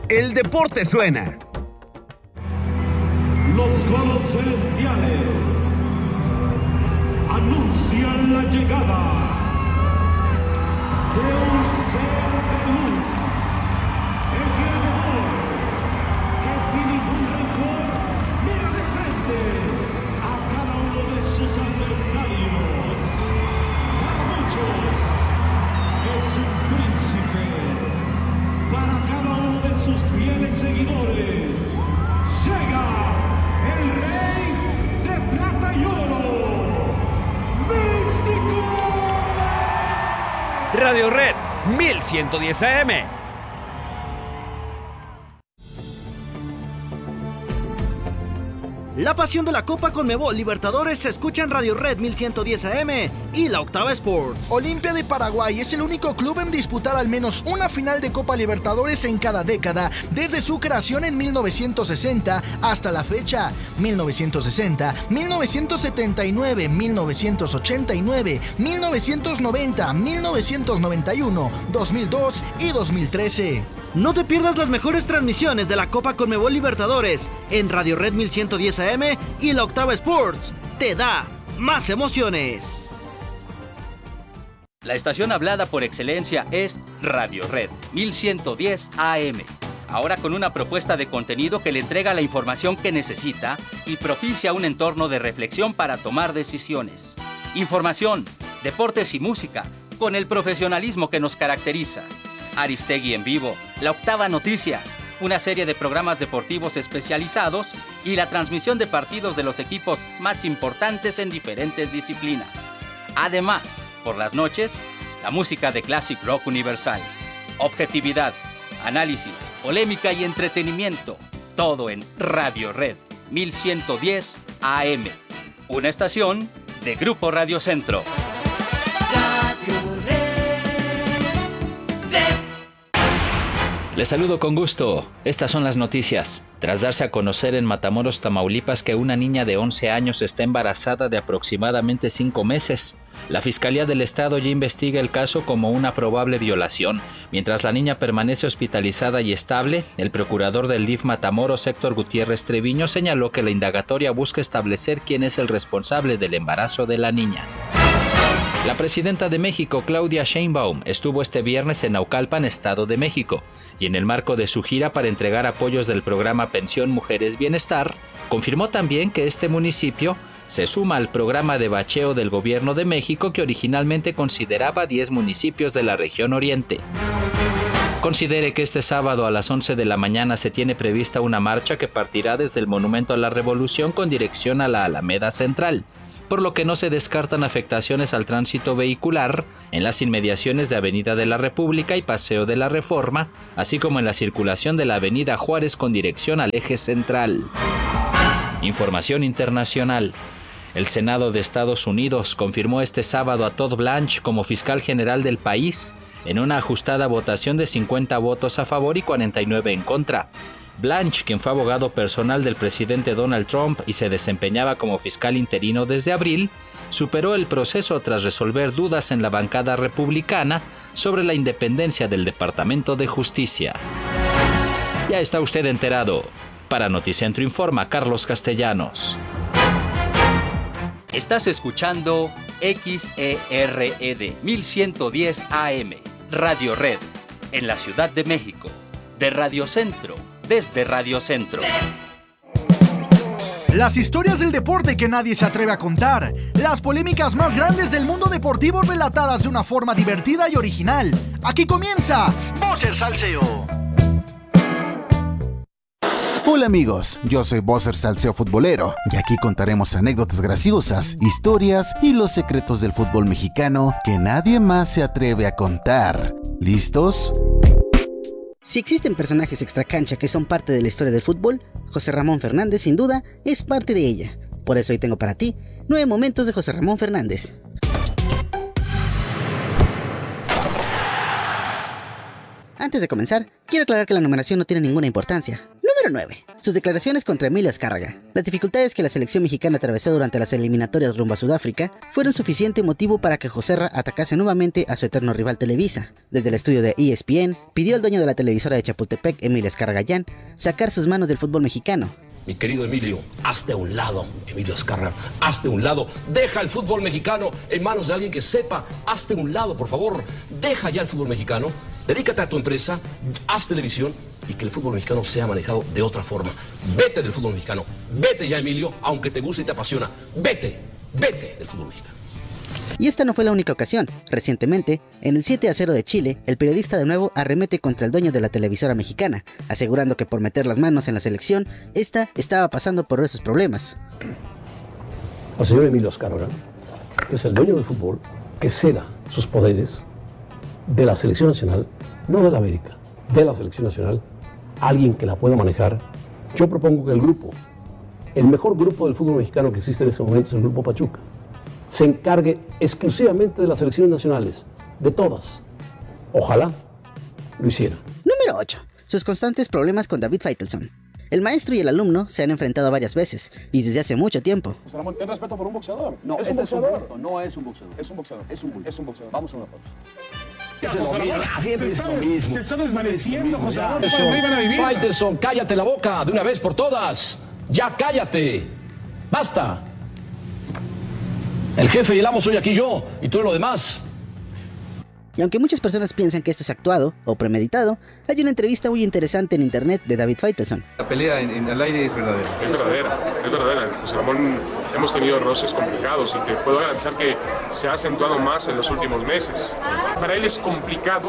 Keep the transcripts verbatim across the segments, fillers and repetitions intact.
El deporte suena. Los coros celestiales anuncian la llegada de un ser de luz, el gladiador, que sin ningún rencor mira de frente a cada uno de sus adversarios. Para muchos es un príncipe, para cada uno de sus fieles seguidores llega el rey de plata y oro, Místico. Radio Red mil ciento diez A M. La pasión de la Copa Conmebol Libertadores se escucha en Radio Red mil ciento diez A M y La Octava Sports. Olimpia de Paraguay es el único club en disputar al menos una final de Copa Libertadores en cada década, desde su creación en mil novecientos sesenta hasta la fecha. mil novecientos sesenta, mil novecientos setenta y nueve, mil novecientos ochenta y nueve, mil novecientos noventa, mil novecientos noventa y uno, dos mil dos y dos mil trece. No te pierdas las mejores transmisiones de la Copa Conmebol Libertadores en Radio Red mil ciento diez A M y La Octava Sports. Te da más emociones. La estación hablada por excelencia es Radio Red mil ciento diez A M. Ahora con una propuesta de contenido que le entrega la información que necesita y propicia un entorno de reflexión para tomar decisiones. Información, deportes y música con el profesionalismo que nos caracteriza. Aristegui en vivo, La Octava Noticias, una serie de programas deportivos especializados y la transmisión de partidos de los equipos más importantes en diferentes disciplinas. Además, por las noches, la música de Classic Rock Universal. Objetividad, análisis, polémica y entretenimiento. Todo en Radio Red mil ciento diez A M. Una estación de Grupo Radio Centro. Les saludo con gusto. Estas son las noticias. Tras darse a conocer en Matamoros, Tamaulipas, que una niña de once años está embarazada de aproximadamente cinco meses, la Fiscalía del Estado ya investiga el caso como una probable violación. Mientras la niña permanece hospitalizada y estable, el procurador del D I F Matamoros, Héctor Gutiérrez Treviño, señaló que la indagatoria busca establecer quién es el responsable del embarazo de la niña. La presidenta de México, Claudia Sheinbaum, estuvo este viernes en Naucalpan, Estado de México, y en el marco de su gira para entregar apoyos del programa Pensión Mujeres Bienestar, confirmó también que este municipio se suma al programa de bacheo del Gobierno de México, que originalmente consideraba diez municipios de la región oriente. Considere que este sábado a las once de la mañana se tiene prevista una marcha que partirá desde el Monumento a la Revolución con dirección a la Alameda Central, por lo que no se descartan afectaciones al tránsito vehicular en las inmediaciones de Avenida de la República y Paseo de la Reforma, así como en la circulación de la Avenida Juárez con dirección al eje central. Información internacional. El Senado de Estados Unidos confirmó este sábado a Todd Blanche como fiscal general del país en una ajustada votación de cincuenta votos a favor y cuarenta y nueve en contra. Blanche, quien fue abogado personal del presidente Donald Trump y se desempeñaba como fiscal interino desde abril, superó el proceso tras resolver dudas en la bancada republicana sobre la independencia del Departamento de Justicia. Ya está usted enterado. Para Noticentro informa Carlos Castellanos. Estás escuchando X E R E D mil ciento diez A M, Radio Red, en la Ciudad de México, de Radio Centro. Desde Radio Centro. Las historias del deporte que nadie se atreve a contar. Las polémicas más grandes del mundo deportivo relatadas de una forma divertida y original. Aquí comienza Bosser Salseo. Hola amigos, yo soy Bosser Salseo Futbolero y aquí contaremos anécdotas graciosas, historias y los secretos del fútbol mexicano que nadie más se atreve a contar. ¿Listos? Si existen personajes extracancha que son parte de la historia del fútbol, José Ramón Fernández sin duda es parte de ella. Por eso hoy tengo para ti nueve momentos de José Ramón Fernández. Antes de comenzar, quiero aclarar que la numeración no tiene ninguna importancia. Número Número nueve. Sus declaraciones contra Emilio Azcárraga. Las dificultades que la selección mexicana atravesó durante las eliminatorias rumbo a Sudáfrica fueron suficiente motivo para que Joserra atacase nuevamente a su eterno rival Televisa. Desde el estudio de E S P N, pidió al dueño de la televisora de Chapultepec, Emilio Azcárraga Llán, sacar sus manos del fútbol mexicano. Mi querido Emilio, hazte a un lado, Emilio Azcárraga, hazte a un lado, deja el fútbol mexicano en manos de alguien que sepa, hazte a un lado, por favor, deja ya el fútbol mexicano, dedícate a tu empresa, haz televisión y que el fútbol mexicano sea manejado de otra forma. Vete del fútbol mexicano, vete ya, Emilio, aunque te guste y te apasiona, vete, vete del fútbol mexicano. Y esta no fue la única ocasión. Recientemente, en el siete a cero de Chile, el periodista de nuevo arremete contra el dueño de la televisora mexicana, asegurando que por meter las manos en la selección, esta estaba pasando por esos problemas. Al señor Emilio Azcárraga, que es el dueño del fútbol, que ceda sus poderes de la selección nacional, no de la América, de la selección nacional, a alguien que la pueda manejar. Yo propongo que el grupo, el mejor grupo del fútbol mexicano que existe en este momento es el Grupo Pachuca, se encargue exclusivamente de las selecciones nacionales, de todas. Ojalá lo hiciera. Número ocho. Sus constantes problemas con David Faitelson. El maestro y el alumno se han enfrentado varias veces y desde hace mucho tiempo. José Ramón, ten respeto por un boxeador. No, ¿Es este un boxeador? es un bulto, no es un boxeador. Es un boxeador. Es un bulto. Es un boxeador. Vamos a una pausa. José Ramón, se, está, se está desvaneciendo, José Ramón. Faitelson, cállate la boca de una vez por todas. Ya cállate. Basta. El jefe y el amo soy aquí yo, y todo lo demás. Y aunque muchas personas piensan que esto es actuado o premeditado, hay una entrevista muy interesante en internet de David Faitelson. La pelea en, en el aire es verdadera. Es verdadera, es verdadera. José Ramón, hemos tenido roces complicados y te puedo garantizar que se ha acentuado más en los últimos meses. Para él es complicado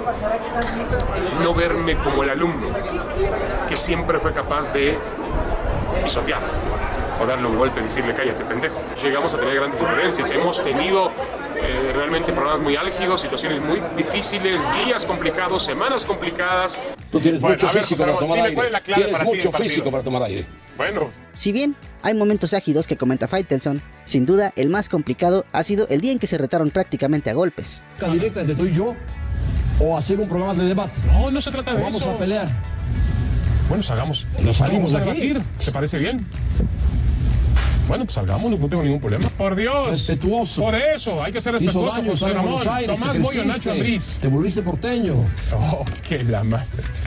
no verme como el alumno que siempre fue capaz de pisotear o darle un golpe y decirle cállate pendejo. Llegamos a tener grandes diferencias, hemos tenido eh, realmente problemas muy álgidos, situaciones muy difíciles, días complicados, semanas complicadas. Tú tienes Bueno, mucho a ver, físico José para Ramón, tomar dime aire. cuál es la clave Tienes para ti mucho del partido. físico para tomar aire. Bueno, Si bien hay momentos ágidos que comenta Faitelson, sin duda el más complicado ha sido el día en que se retaron prácticamente a golpes. ¿Directa entre tú y yo o hacer un programa de debate? no, no se trata de Vamos eso. a pelear. Bueno, salgamos. Nos salimos Vamos a de aquí. debatir. ¿Se parece bien? Bueno, pues salgamos, no tengo ningún problema. Por Dios. Respetuoso. Por eso, hay que ser Te hizo respetuoso, daño, José sale a Ramón. Buenos Aires, Tomás te Boyo, Nacho creciste, Ambriz. te volviste porteño. Oh, qué la madre.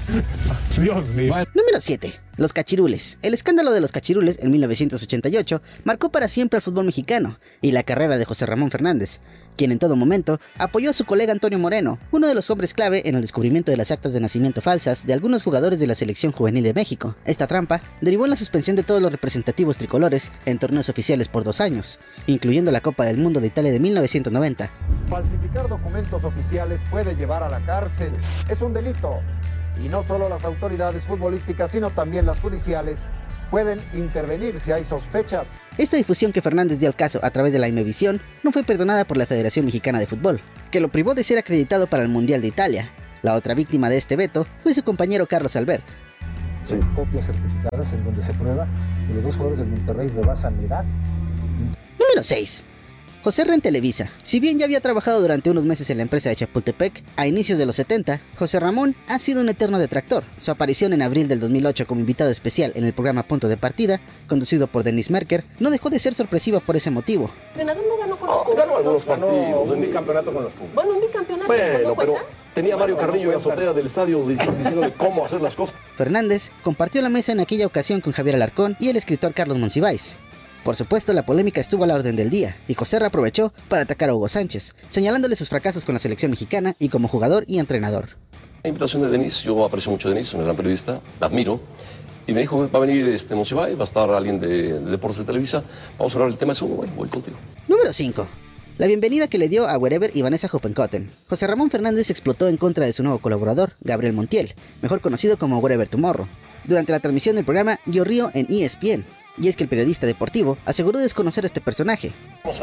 Dios mío. Número siete. Los cachirules. El escándalo de los cachirules en mil novecientos ochenta y ocho marcó para siempre al fútbol mexicano y la carrera de José Ramón Fernández, quien en todo momento apoyó a su colega Antonio Moreno, uno de los hombres clave en el descubrimiento de las actas de nacimiento falsas de algunos jugadores de la selección juvenil de México. Esta trampa derivó en la suspensión de todos los representativos tricolores en torneos oficiales por dos años, incluyendo la Copa del Mundo de Italia de mil novecientos noventa. Falsificar documentos oficiales puede llevar a la cárcel. Es un delito. Y no solo las autoridades futbolísticas, sino también las judiciales pueden intervenir si hay sospechas. Esta difusión que Fernández dio al caso a través de la Imevisión no fue perdonada por la Federación Mexicana de Fútbol, que lo privó de ser acreditado para el Mundial de Italia. La otra víctima de este veto fue su compañero Carlos Albert. Hay copias certificadas en donde se prueba que los dos jugadores del Monterrey rebasan la edad. Número seis. Joserra en Televisa. Si bien ya había trabajado durante unos meses en la empresa de Chapultepec, a inicios de los setenta, José Ramón ha sido un eterno detractor. Su aparición en abril del dos mil ocho como invitado especial en el programa Punto de Partida, conducido por Dennis Merker, no dejó de ser sorpresiva por ese motivo. ¿Entrenador no ganó con los Pumas? Ganó algunos partidos, un bicampeonato con los Pumas. Bueno, un bicampeonato. Bueno, pero tenía a Mario Carrillo en la azotea del estadio diciéndole cómo hacer las cosas. Fernández compartió la mesa en aquella ocasión con Javier Alarcón y el escritor Carlos Monsiváis. Por supuesto, la polémica estuvo a la orden del día, y Joserra aprovechó para atacar a Hugo Sánchez, señalándole sus fracasos con la selección mexicana y como jugador y entrenador. La invitación de Denis, yo aprecio mucho a Denis, un gran periodista, la admiro, y me dijo, va a venir este Monsiváis, va a estar alguien de, de Deportes de Televisa, vamos a hablar del tema de eso, bueno, voy contigo. Número cinco. La bienvenida que le dio a Wherever y Vanessa Hoppenkotten. José Ramón Fernández explotó en contra de su nuevo colaborador, Gabriel Montiel, mejor conocido como Wherever Tomorrow, durante la transmisión del programa Yo Río en E S P N. Y es que el periodista deportivo aseguró desconocer a este personaje. Vamos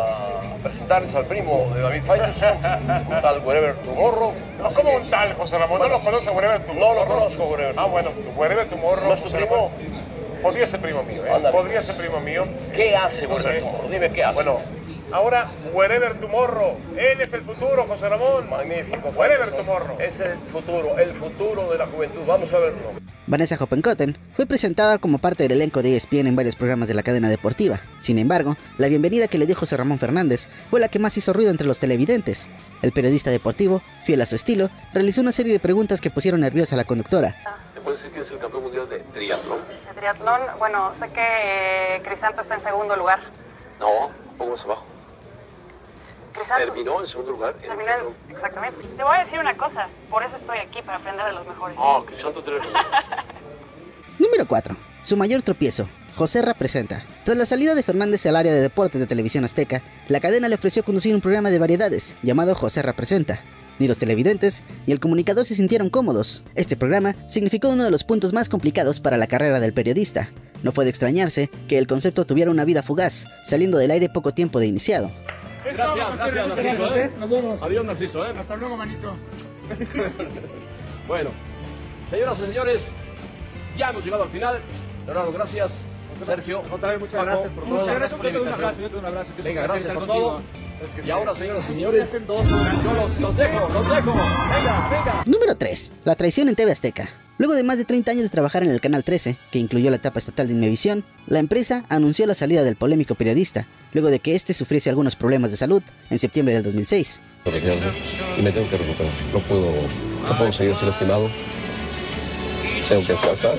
a presentarles al primo de David Faitelson, un tal Wherever Tomorrow. No, ¿cómo un tal, José Ramón? Bueno, ¿No lo conoce Wherever Tomorrow? No lo conozco, Wherever. Ah, bueno, Wherever Tomorrow. ¿No es tu primo? Podría ser primo mío, ¿eh? Ándale. Podría ser primo mío. ¿Qué hace No Wherever sé. Tomorrow? Dime qué hace. Bueno, Ahora, Wherever Tomorrow. Él es el futuro, José Ramón. Magnífico. Wherever Tomorrow. Ese es el futuro, el futuro de la juventud. Vamos a verlo. Vanessa Hoppenkotten fue presentada como parte del elenco de E S P N en varios programas de la cadena deportiva. Sin embargo, la bienvenida que le dio José Ramón Fernández fue la que más hizo ruido entre los televidentes. El periodista deportivo, fiel a su estilo, realizó una serie de preguntas que pusieron nerviosa a la conductora. ¿Te puedes decir quién es el campeón mundial de triatlón? De triatlón, bueno, sé que eh, Crisanto está en segundo lugar. No, un poco más abajo. Crisanto Terminó en segundo lugar. En terminó en... Exactamente. Te voy a decir una cosa, por eso estoy aquí, para aprender de los mejores. Oh, Crisanto tiene... Número cuatro. Su mayor tropiezo. Joserra presenta. Tras la salida de Fernández al área de deportes de Televisión Azteca, la cadena le ofreció conducir un programa de variedades llamado Joserra Presenta. Ni los televidentes ni el comunicador se sintieron cómodos. Este programa significó uno de los puntos más complicados para la carrera del periodista. No fue de extrañarse que el concepto tuviera una vida fugaz, saliendo del aire poco tiempo de iniciado. Gracias, gracias, Narciso, ¿eh? Nos vemos. Adiós, Narciso, ¿eh? Hasta luego, manito. Bueno, señoras y señores, ya hemos llegado al final. Leonardo, gracias. Sergio, otra vez muchas Paco, gracias por todo. muchas gracias por la invitación. Un abrazo. Venga, gracias por todo. Y ahora, señoras y señores, yo los, los dejo, los dejo. Venga, venga. Número tres. La traición en T V Azteca. Luego de más de treinta años de trabajar en el Canal trece, que incluyó la etapa estatal de Imevisión, la empresa anunció la salida del polémico periodista, luego de que este sufriese algunos problemas de salud en septiembre del dos mil seis. Y me tengo que recuperar. No puedo, no puedo seguir ser estimado. Tengo que descansar.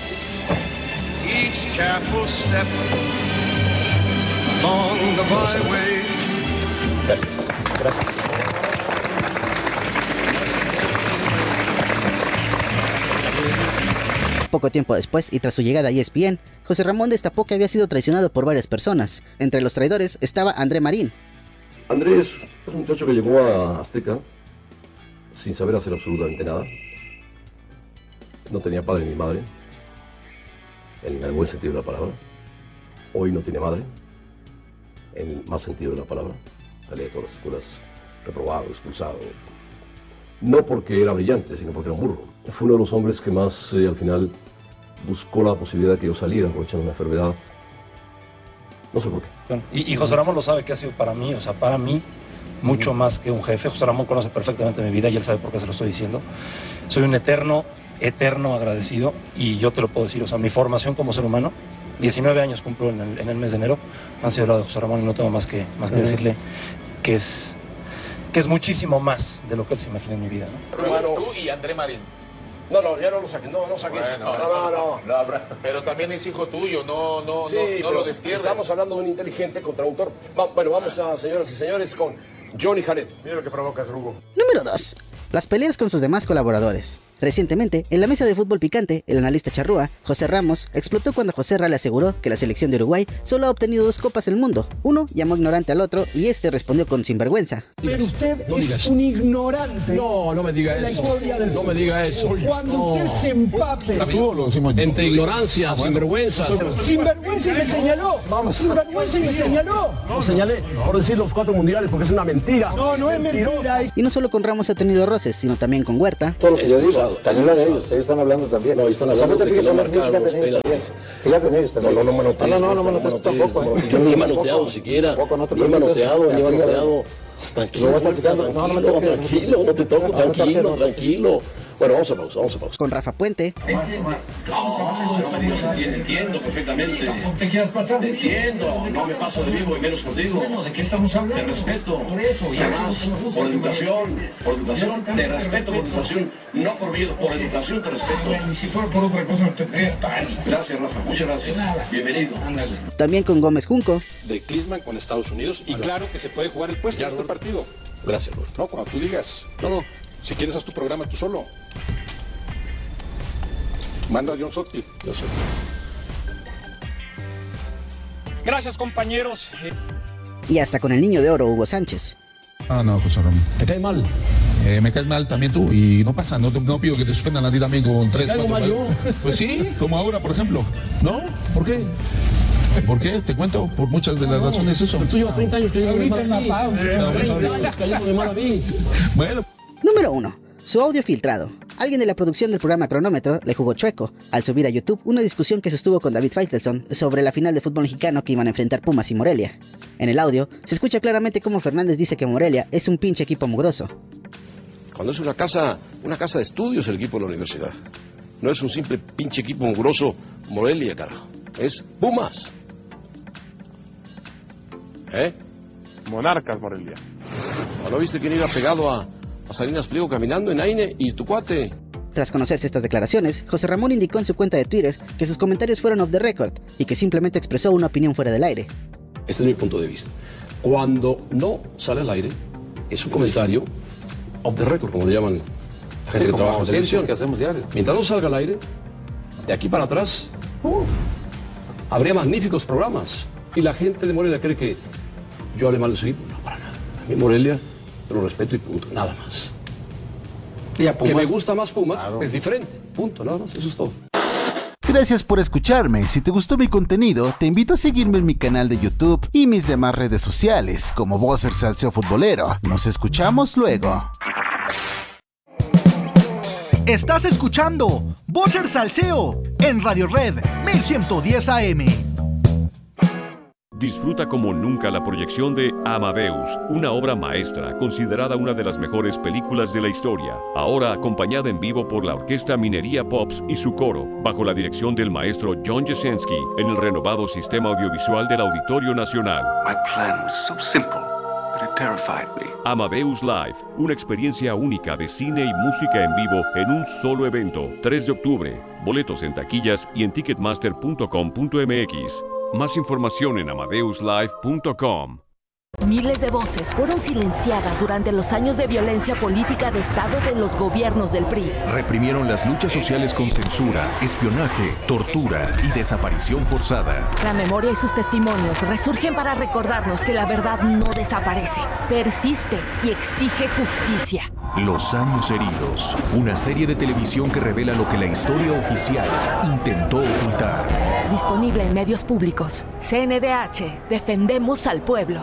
Gracias. Gracias. Poco tiempo después, y tras su llegada a E S P N, José Ramón destapó que había sido traicionado por varias personas. Entre los traidores estaba André Marín. Andrés es un muchacho que llegó a Azteca sin saber hacer absolutamente nada. No tenía padre ni madre, en el buen sentido de la palabra. Hoy no tiene madre, en el más sentido de la palabra. Salía de todas las escuelas reprobado, expulsado. No porque era brillante, sino porque era un burro. Fue uno de los hombres que más eh, al final buscó la posibilidad de que yo saliera aprovechando una enfermedad. No sé por qué. Y, y José Ramón lo sabe que ha sido para mí, o sea, para mí, mucho más que un jefe. José Ramón conoce perfectamente mi vida y él sabe por qué se lo estoy diciendo. Soy un eterno, eterno agradecido y yo te lo puedo decir, o sea, mi formación como ser humano, diecinueve años cumplo en el, en el mes de enero, han sido la de José Ramón y no tengo más que, más que decirle que es, que es muchísimo más de lo que él se imagina en mi vida, ¿no? Hermano, tú y André Marín. No, no, ya no lo saques, no, no saques. Bueno, no, no, no, no. no. Pero también es hijo tuyo, no, no, sí, no, no lo destierres. Estamos hablando de un inteligente contra un torpe. Va, bueno, vamos a, señoras y señores, con Johnny Janet. Mira lo que provocas, Hugo. Número dos. Las peleas con sus demás colaboradores. Recientemente, en la mesa de fútbol picante, el analista charrúa, José Ramos, explotó cuando José Ra le aseguró que la selección de Uruguay solo ha obtenido dos copas del mundo. Uno llamó ignorante al otro y este respondió con sinvergüenza. Pero usted no es un ignorante. No, no me diga de la eso. historia del no me diga eso. Cuando no. usted se empape. Entre ignorancia, ah, bueno. sinvergüenza. Sinvergüenza y me señaló. Vamos. Sinvergüenza y me señaló. No señalé por decir los cuatro mundiales porque es una mentira. No, no es mentira. Y no solo con Ramos ha tenido roces, sino también con Huerta. Todo lo que yo digo, también lo de ellos. Ellos están hablando también. No, están hablando o sea, no te fijes en de mí, fíjate en ellos también. Fíjate en ellos también. No, no, no manotees. No, no, no, no manotees tampoco. ¿eh? Yo ni he manoteado siquiera. Ni he manoteado, ni he manoteado. Tranquilo, no, tranquilo, no, no me toques. Tranquilo, no te toco, tranquilo, tranquilo. Bueno, vamos a pausa, vamos a pausa. Con Rafa Puente. Vamos a pausa. Entiendo perfectamente. ¿Te quieres pasar? Entiendo. No me paso de vivo y menos contigo. Bueno, ¿de qué estamos hablando? Te respeto. Por eso. Y además, por educación, por educación, te respeto por educación. No por miedo, por educación te respeto. Y si fuera por otra cosa, me tendrías pánico. Gracias, Rafa. Muchas gracias. Bienvenido. Ándale. También con Gómez Junco. De Klinsmann con Estados Unidos. Y claro que se puede jugar el puesto en este partido. Gracias, Roberto. No, cuando tú digas. No, no. Si quieres, haz tu programa tú solo. Manda a John Sutcliffe. Yo sé. Gracias, compañeros. Y hasta con el niño de oro, Hugo Sánchez. Ah, no, José Ramón. ¿Te cae mal? Eh, me caes mal también tú y no pasa, no, te, no pido que te suspendan a ti también con tres, cuatro... mal yo? Pues sí, como ahora, por ejemplo. ¿No? ¿Por qué? ¿Por qué? Te cuento, por muchas de las no, razones eso. Pero tú llevas treinta años cayendo de mal a mí. pausa. treinta años cayendo de mal a mí. Bueno. Número uno. su audio filtrado. Alguien de la producción del programa Cronómetro le jugó chueco al subir a YouTube una discusión que sostuvo con David Faitelson sobre la final de fútbol mexicano que iban a enfrentar Pumas y Morelia. En el audio se escucha claramente cómo Fernández dice que Morelia es un pinche equipo mugroso. Cuando es una casa, una casa de estudios el equipo de la universidad. No es un simple pinche equipo mugroso Morelia, carajo. Es Pumas. ¿Eh? Monarcas, Morelia. ¿No viste quién iba pegado a, a Salinas Pliego caminando en Aine y tu cuate? Tras conocerse estas declaraciones, José Ramón indicó en su cuenta de Twitter que sus comentarios fueron off the record y que simplemente expresó una opinión fuera del aire. Este es mi punto de vista. Cuando no sale al aire, es un comentario off the record, como le llaman la gente Sí, que trabaja en televisión. que hacemos diario. Mientras no salga al aire, de aquí para atrás, uh, habría magníficos programas. Y la gente de Morelia cree que yo hable mal de su equipo. No, para nada. A mí Morelia lo respeto y punto. Nada más. Y a Pumas, que me gusta más Pumas, claro, es diferente. Punto, nada más. Eso es todo. Gracias por escucharme. Si te gustó mi contenido, te invito a seguirme en mi canal de YouTube y mis demás redes sociales, como Bosser Salseo Futbolero. Nos escuchamos luego. Estás escuchando Bosser Salseo en Radio Red mil ciento diez A M. Disfruta como nunca la proyección de Amadeus, una obra maestra considerada una de las mejores películas de la historia, ahora acompañada en vivo por la Orquesta Minería Pops y su coro, bajo la dirección del maestro John Jasenski, en el renovado sistema audiovisual del Auditorio Nacional. My plan was so simple, but it terrified me. Amadeus Live, una experiencia única de cine y música en vivo en un solo evento, tres de octubre. Boletos en taquillas y en ticketmaster punto com punto m x. Más información en amadeus live punto com. Miles de voces fueron silenciadas durante los años de violencia política de Estado de los gobiernos del P R I. Reprimieron las luchas sociales con censura, espionaje, tortura y desaparición forzada. La memoria y sus testimonios resurgen para recordarnos que la verdad no desaparece, persiste y exige justicia. Los años heridos, una serie de televisión que revela lo que la historia oficial intentó ocultar. Disponible en medios públicos. C N D H, defendemos al pueblo.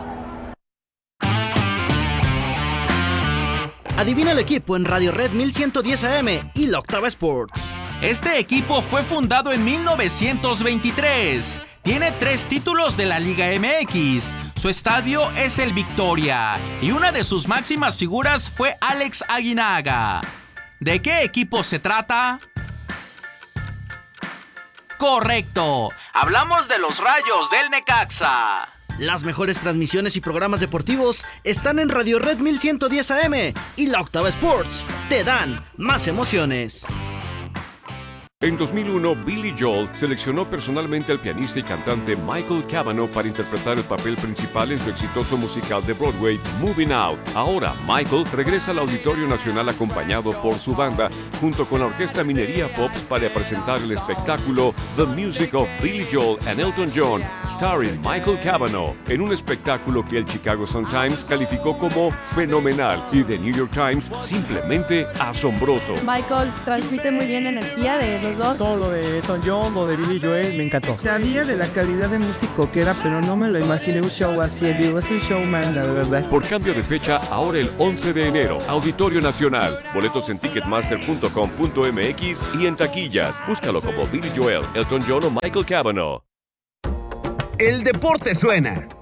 Adivina el equipo en Radio Red mil ciento diez A M y la Octava Sports. Este equipo fue fundado en mil novecientos veintitrés. Tiene tres títulos de la Liga M X. Su estadio es el Victoria y una de sus máximas figuras fue Alex Aguinaga. ¿De qué equipo se trata? ¡Correcto! Hablamos de los Rayos del Necaxa. Las mejores transmisiones y programas deportivos están en Radio Red mil ciento diez A M y la Octava Sports. Te dan más emociones. En dos mil uno, Billy Joel seleccionó personalmente al pianista y cantante Michael Cavanaugh para interpretar el papel principal en su exitoso musical de Broadway, Moving Out. Ahora, Michael regresa al Auditorio Nacional acompañado por su banda, junto con la Orquesta Minería Pops para presentar el espectáculo The Music of Billy Joel and Elton John, starring Michael Cavanaugh, en un espectáculo que el Chicago Sun-Times calificó como fenomenal y The New York Times simplemente asombroso. Michael transmite muy bien energía de los dos. Todo lo de Elton John, lo de Billy Joel, me encantó. Sabía de la calidad de músico que era, pero no me lo imaginé un show así. Digo, es un showman, la verdad. Por cambio de fecha, ahora el once de enero, Auditorio Nacional. Boletos en ticketmaster punto com punto m x y en taquillas. Búscalo como Billy Joel, Elton John o Michael Cavanaugh. El deporte suena